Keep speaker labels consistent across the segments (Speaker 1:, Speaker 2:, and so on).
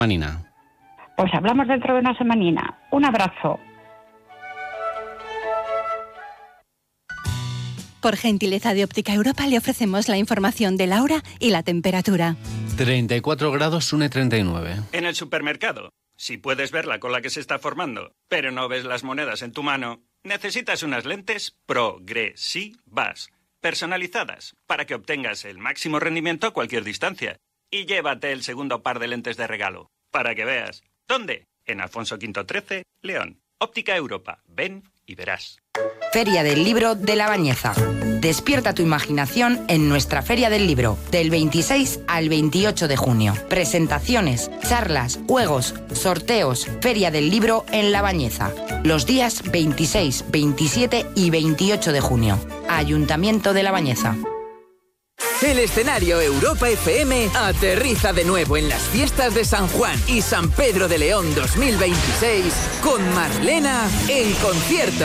Speaker 1: Manina.
Speaker 2: Pues hablamos dentro de una semanina. Un abrazo.
Speaker 3: Por gentileza de Óptica Europa le ofrecemos la información de la hora y la temperatura.
Speaker 1: 34 grados, 1,39.
Speaker 4: En el supermercado, si puedes ver la cola que se está formando, pero no ves las monedas en tu mano, necesitas unas lentes progresivas, personalizadas, para que obtengas el máximo rendimiento a cualquier distancia. Y llévate el segundo par de lentes de regalo, para que veas. ¿Dónde? En Alfonso V 13, León. Óptica Europa. Ven y verás.
Speaker 5: Feria del Libro de La Bañeza. Despierta tu imaginación en nuestra Feria del Libro, del 26 al 28 de junio. Presentaciones, charlas, juegos, sorteos. Feria del Libro en La Bañeza. Los días 26, 27 y 28 de junio. Ayuntamiento de La Bañeza.
Speaker 6: El escenario Europa FM aterriza de nuevo en las fiestas de San Juan y San Pedro de León 2026 con Marlena en concierto.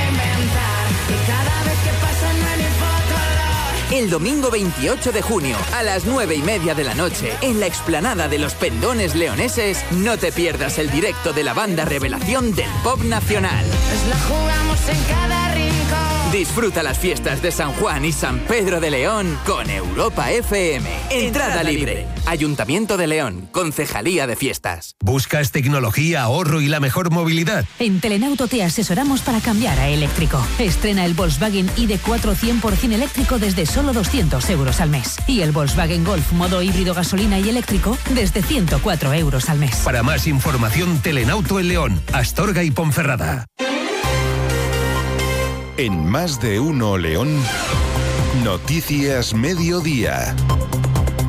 Speaker 6: El domingo 28 de junio a las 9:30 de la noche en la explanada de los Pendones Leoneses, no te pierdas el directo de la banda revelación del pop nacional.
Speaker 7: Nos la jugamos en cada rincón.
Speaker 6: Disfruta las fiestas de San Juan y San Pedro de León con Europa FM. Entrada libre. Ayuntamiento de León, Concejalía de Fiestas.
Speaker 8: ¿Buscas tecnología, ahorro y la mejor movilidad?
Speaker 9: En Telenauto te asesoramos para cambiar a eléctrico. Estrena el Volkswagen ID4 100% eléctrico desde solo 200 euros al mes. Y el Volkswagen Golf modo híbrido gasolina y eléctrico desde 104 euros al mes.
Speaker 8: Para más información, Telenauto en León, Astorga y Ponferrada.
Speaker 10: En Más de Uno León, Noticias Mediodía.